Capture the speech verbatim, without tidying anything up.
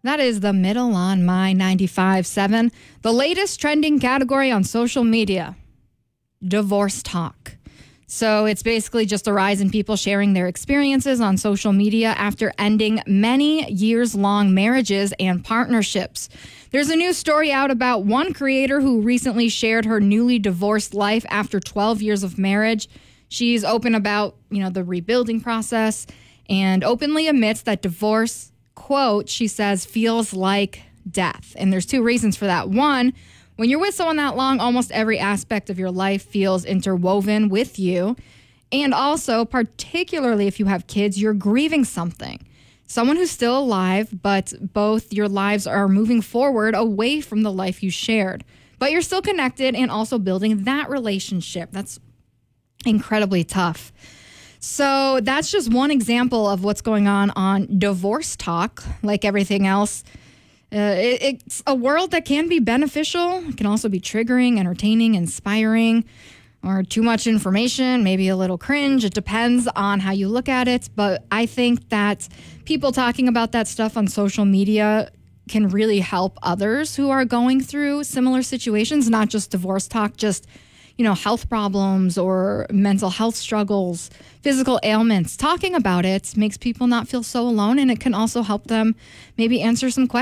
That is The Middle on My ninety-five point seven. The latest trending category on social media, divorce talk. So it's basically just a rise in people sharing their experiences on social media after ending many years-long marriages and partnerships. There's a new story out about one creator who recently shared her newly divorced life after twelve years of marriage. She's open about, you know, the rebuilding process and openly admits that divorce, quote, she says, feels like death. And there's two reasons for that. One, when you're with someone that long, almost every aspect of your life feels interwoven with you. And also, particularly if you have kids, you're grieving something. Someone who's still alive, but both your lives are moving forward away from the life you shared. But you're still connected and also building that relationship. That's incredibly tough. So that's just one example of what's going on on Divorce Talk. Like everything else, uh, it, it's a world that can be beneficial. It can also be triggering, entertaining, inspiring, or too much information, maybe a little cringe. It depends on how you look at it. But I think that people talking about that stuff on social media can really help others who are going through similar situations, not just divorce talk, just you know, health problems or mental health struggles, physical ailments. Talking about it makes people not feel so alone, and it can also help them maybe answer some questions.